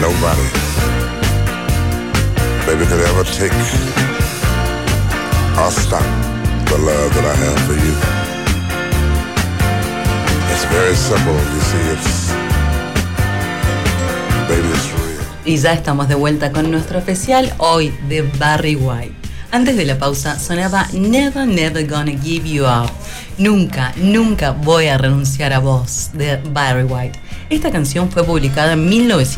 nobody, baby, could ever take or stop the love that I have for you. It's very simple, you see, baby, it's real. Y ya estamos de vuelta con nuestro especial hoy de Barry White. Antes de la pausa sonaba Never, Never Gonna Give You Up. Nunca, nunca voy a renunciar a vos, de Barry White. Esta canción fue publicada en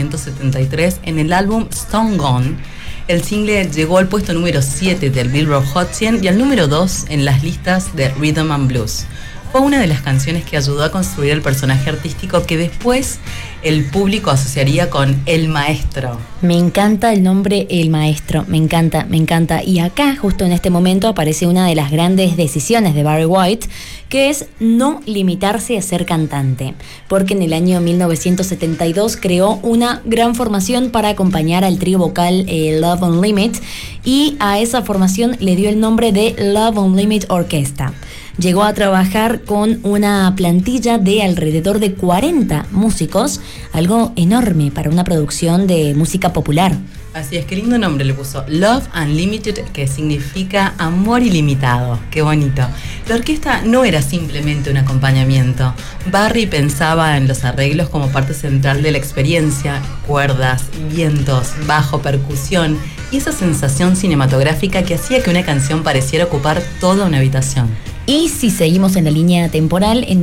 1973 en el álbum Stone Gone. El single llegó al puesto número 7 del Billboard Hot 100 y al número 2 en las listas de Rhythm and Blues. Fue una de las canciones que ayudó a construir el personaje artístico que después el público asociaría con El Maestro. Me encanta el nombre El Maestro, me encanta, me encanta. Y acá, justo en este momento, aparece una de las grandes decisiones de Barry White, que es no limitarse a ser cantante, porque en el año 1972 creó una gran formación para acompañar al trío vocal Love Unlimited, y a esa formación le dio el nombre de Love Unlimited Orchestra. Llegó a trabajar con una plantilla de alrededor de 40 músicos, algo enorme para una producción de música popular. Así es, qué lindo nombre le puso, Love Unlimited, que significa amor ilimitado. Qué bonito. La orquesta no era simplemente un acompañamiento. Barry pensaba en los arreglos como parte central de la experiencia, cuerdas, vientos, bajo, percusión y esa sensación cinematográfica que hacía que una canción pareciera ocupar toda una habitación. Y si seguimos en la línea temporal, en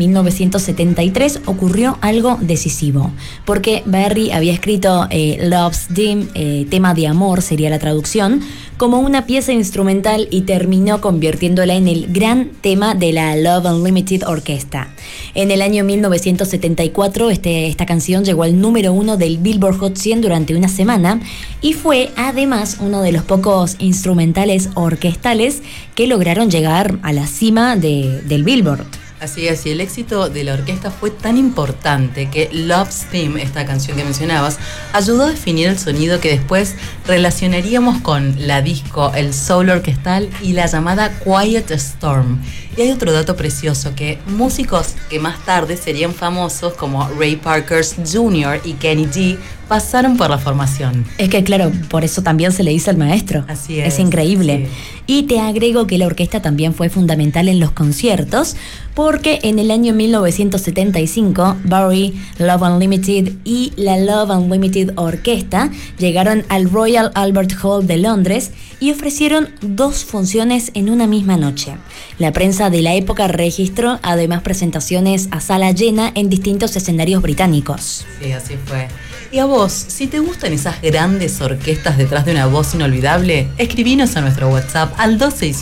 1973 ocurrió algo decisivo, porque Barry había escrito Love's Theme, tema de amor sería la traducción, como una pieza instrumental y terminó convirtiéndola en el gran tema de la Love Unlimited Orchestra. En el año 1974 esta canción llegó al número 1 del Billboard Hot 100 durante una semana y fue además uno de los pocos instrumentales orquestales que lograron llegar a la cima del Billboard. Así es, y el éxito de la orquesta fue tan importante que Love's Theme, esta canción que mencionabas, ayudó a definir el sonido que después relacionaríamos con la disco, el soul orquestal y la llamada Quiet Storm. Y hay otro dato precioso, que músicos que más tarde serían famosos como Ray Parker Jr. y Kenny G pasaron por la formación. Es que claro, por eso también se le dice El Maestro. Así es. Es increíble. Sí. Y te agrego que la orquesta también fue fundamental en los conciertos, porque en el año 1975 Barry, Love Unlimited y la Love Unlimited Orquesta llegaron al Royal Albert Hall de Londres y ofrecieron 2 funciones en una misma noche. La prensa de la época registró además presentaciones a sala llena en distintos escenarios británicos. Sí, así fue. Y a vos, si te gustan esas grandes orquestas detrás de una voz inolvidable, escribinos a nuestro WhatsApp al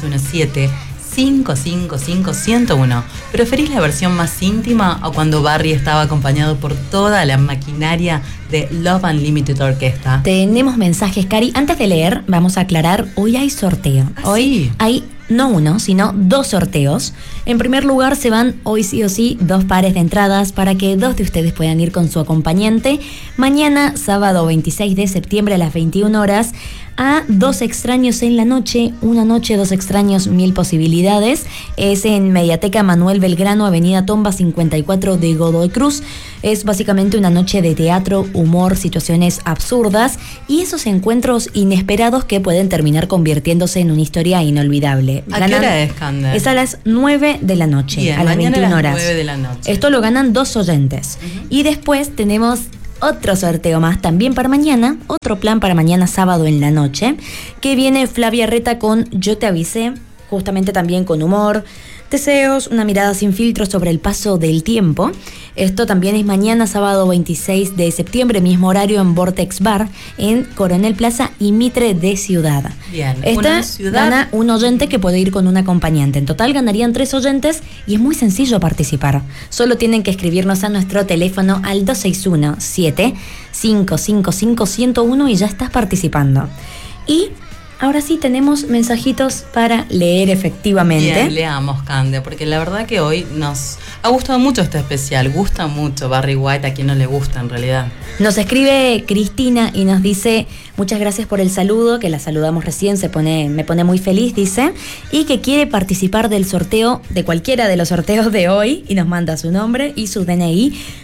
2617-555-101. ¿Preferís la versión más íntima o cuando Barry estaba acompañado por toda la maquinaria de Love Unlimited Orchestra? Tenemos mensajes, Cari. Antes de leer, vamos a aclarar, hoy hay sorteo. Hoy sí. hay no uno, sino 2 sorteos. En primer lugar, se van hoy sí o sí 2 pares de entradas para que 2 de ustedes puedan ir con su acompañante mañana, sábado 26 de septiembre a las 21 horas, a 2 extraños en la noche. Una noche, 2 extraños, 1000 posibilidades. Es en Mediateca Manuel Belgrano, Avenida Tomba 54 de Godoy Cruz. Es básicamente una noche de teatro, humor, situaciones absurdas y esos encuentros inesperados que pueden terminar convirtiéndose en una historia inolvidable. ¿A qué hora es, Cande? Es a las 9 de la noche, Bien, a las 21 horas. 9 de la noche. Esto lo ganan 2 oyentes. Y después tenemos otro sorteo más también para mañana, otro plan para mañana sábado en la noche, que viene Flavia Reta con Yo te avisé, justamente también con humor, deseos, una mirada sin filtros sobre el paso del tiempo. Esto también es mañana sábado 26 de septiembre, mismo horario en Vortex Bar, en Coronel Plaza y Mitre de Ciudad. Bien, Esta gana un oyente que puede ir con un acompañante. En total ganarían 3 oyentes y es muy sencillo participar. Solo tienen que escribirnos a nuestro teléfono al 261-7-555-101 y ya estás participando. Y ahora sí tenemos mensajitos para leer efectivamente. Bien, leamos, Cande, porque la verdad que hoy nos ha gustado mucho este especial. Gusta mucho Barry White, a quien no le gusta en realidad. Nos escribe Cristina y nos dice: muchas gracias por el saludo, que la saludamos recién, me pone muy feliz, dice, y que quiere participar del sorteo, de cualquiera de los sorteos de hoy, y nos manda su nombre y su DNI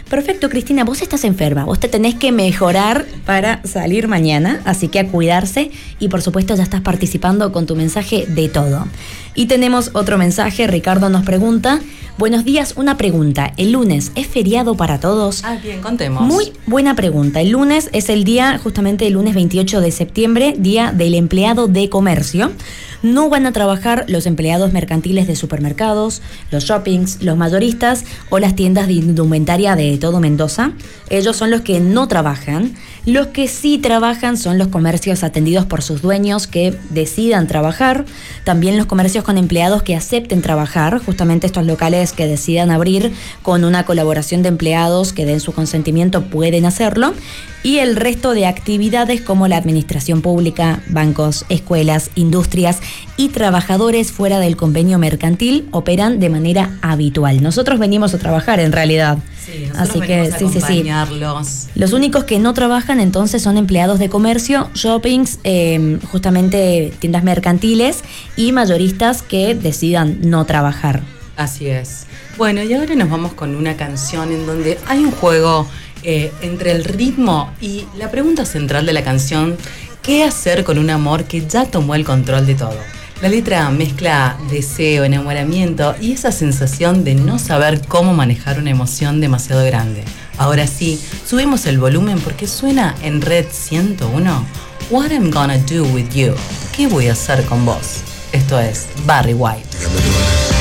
Perfecto, Cristina, vos estás enferma, vos te tenés que mejorar para salir mañana, así que a cuidarse y por supuesto ya estás participando con tu mensaje de todo. Y tenemos otro mensaje, Ricardo nos pregunta, buenos días, una pregunta, ¿el lunes es feriado para todos? Bien, contemos. Muy buena pregunta, el lunes es el día, justamente el lunes 28 de septiembre, día del empleado de comercio. No van a trabajar los empleados mercantiles de supermercados, los shoppings, los mayoristas o las tiendas de indumentaria de todo Mendoza. Ellos son los que no trabajan. Los que sí trabajan son los comercios atendidos por sus dueños que decidan trabajar. También los comercios con empleados que acepten trabajar, justamente estos locales que decidan abrir con una colaboración de empleados que den su consentimiento pueden hacerlo. Y el resto de actividades como la administración pública, bancos, escuelas, industrias y trabajadores fuera del convenio mercantil operan de manera habitual. Nosotros venimos a trabajar en realidad. Sí, así que sí. Los únicos que no trabajan entonces son empleados de comercio, shoppings, justamente tiendas mercantiles y mayoristas que decidan no trabajar. Así es. Bueno, y ahora nos vamos con una canción en donde hay un juego entre el ritmo y la pregunta central de la canción, ¿qué hacer con un amor que ya tomó el control de todo? La letra mezcla deseo, enamoramiento y esa sensación de no saber cómo manejar una emoción demasiado grande. Ahora sí, subimos el volumen porque suena en Red 101. What I'm gonna do with you. ¿Qué voy a hacer con vos? Esto es Barry White.